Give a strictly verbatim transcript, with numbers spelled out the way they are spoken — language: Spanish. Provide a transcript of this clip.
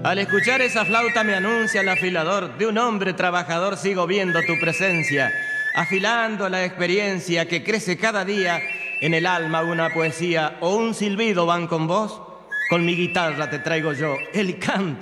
Al escuchar esa flauta me anuncia el afilador de un hombre trabajador, sigo viendo tu presencia, afilando la experiencia que crece cada día. En el alma una poesía o un silbido van con vos. Con mi guitarra te traigo yo el canto.